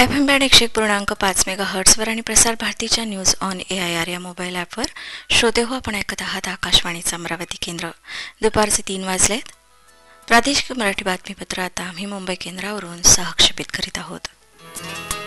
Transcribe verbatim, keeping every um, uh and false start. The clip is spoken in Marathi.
एफ एम बँड एकशे एक पूर्णांक पाच मेगा हर्ट्सवर आणि प्रसार भारतीच्या news on A I R या मोबाईल ॲपवर श्रोते हो आपण ऐकत आहात आकाशवाणीचं अमरावती केंद्र. दुपारचे तीन वाजलेत. प्रादेशिक मराठी बातमीपत्र आता आम्ही मुंबई केंद्रावरून सहक्षेपित करीत आहोत.